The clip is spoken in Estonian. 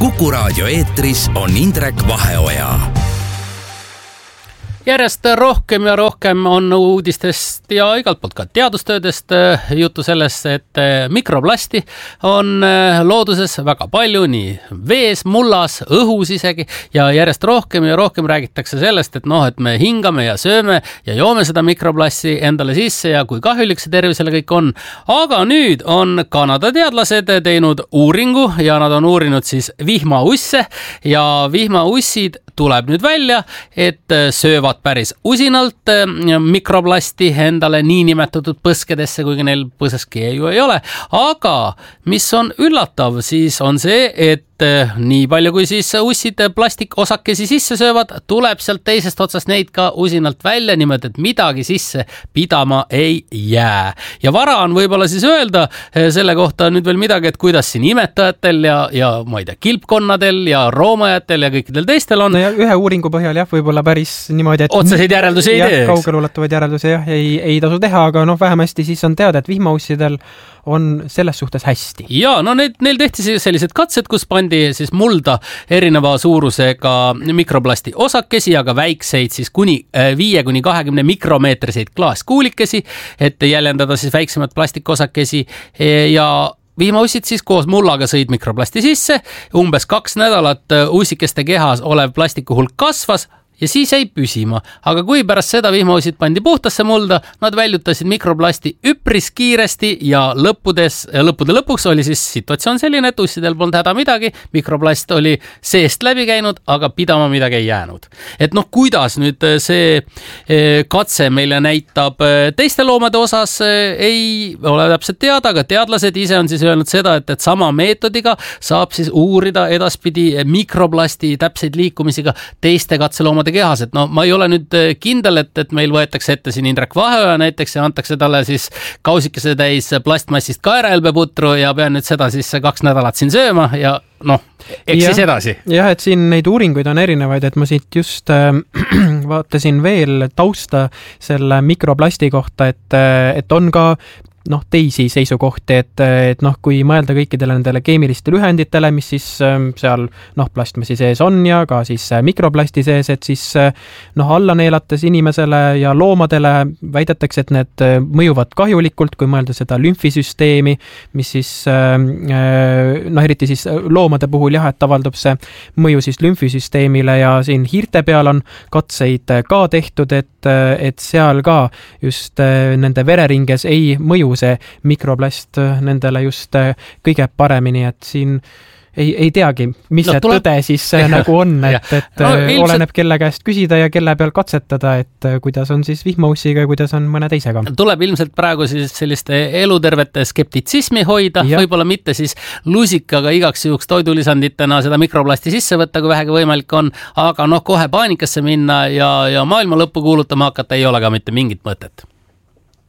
Kuku Raadio eetris on Indrek Vaheoja. Järjest rohkem ja rohkem on uudistest ja igalt poolt ka teadustöödest juttu sellest, et mikroplasti on looduses väga palju, nii vees, mullas, õhus isegi, ja järjest rohkem ja rohkem räägitakse sellest, et et me hingame ja sööme ja joome seda mikroplasti endale sisse ja kui kahjulik see tervisele kõik on. Aga nüüd on Kanada teadlased teinud uuringu ja nad on uurinud siis vihmausse ja vihmaussid tuleb nüüd välja, et söövad päris usinalt mikroplasti endale niinimetatud põskedesse, kuigi neil põseski ju ei ole. Aga mis on üllatav, siis on see, et nii palju kui siis ussid plastikosakesi sisse söövad, tuleb sealt teisest otsast neid ka usinalt välja, niimoodi, et midagi sisse pidama ei jää. Ja vara on võib-olla siis öelda selle kohta nüüd veel midagi, et kuidas siin imetajatel ja ma ei tea, kilpkonnadel ja roomajatel ja kõikidel teistel on. No ja ühe uuringu põhjal võib-olla päris niimoodi, et otseseid järeldusi ei tee. Kaugelulatuvaid järeldusi ei tasu teha, aga vähemasti siis on teada, et vihmaussidel on selles suhtes hästi. Ja, neil tehti sellised katsed, kus pandi siis mulda erineva suurusega mikroplasti osakesi, aga väikseid siis kuni 5-20 mikromeetriseid klaaskuulikesi, et jäljendada siis väiksemad plastikosakesi ja vihmaussid siis koos mullaga sõid mikroplasti sisse. Umbes 2 nädalat ussikeste kehas olev plastiku hulk kasvas ja siis jäi püsima. Aga kui pärast seda vihmausid pandi puhtasse mulda, nad väljutasid mikroplasti üpris kiiresti ja lõppude lõpuks oli siis situatsioon selline, et ussidel polnud häda midagi, mikroplast oli seest läbi käinud, aga pidama midagi ei jäänud. Et kuidas nüüd see katse meile näitab teiste loomade osas, ei ole täpselt teada, aga teadlased ise on siis öelnud seda, et sama meetodiga saab siis uurida edaspidi mikroplasti täpseid liikumisiga teiste katseloomade kehas, et ma ei ole nüüd kindel, et meil võetakse ette siin Indrek Vaheoja näiteks ja antakse talle siis kausikese täis plastmassist kaeraelbeputru ja pean nüüd seda siis 2 nädalat siin sööma ja eks siis edasi. Jah, et siin neid uuringuid on erinevaid, et ma siit just vaatasin veel tausta selle mikroplasti kohta, et on ka teisi seisukohti, et kui mõelda kõikidele nendele keemilistele ühenditele, mis siis seal plastmassi sees on ja ka siis mikroplasti sees, et siis alla neelates inimesele ja loomadele väidetakse, et need mõjuvad kahjulikult, kui mõelda seda lümfisüsteemi, mis siis eriti siis loomade puhul et avaldub see mõju siis lümfisüsteemile ja siin hiirte peal on katseid ka tehtud, et seal ka just nende vereringes ei mõju see mikroplast nendele just kõige paremini, et siin ei teagi, mis see tõde siis nagu on, et oleneb kelle käest küsida ja kelle peal katsetada, et kuidas on siis vihmaussiga ja kuidas on mõne teisega. Tuleb ilmselt praegu siis sellist elutervete skeptitsismi hoida, võib-olla mitte siis lusikaga igaks juhuks toidulisanditena seda mikroplasti sisse võtta, kui vähegi võimalik on, aga kohe paanikasse minna ja maailma lõppu kuulutama hakata ei ole ka mitte mingit mõtet.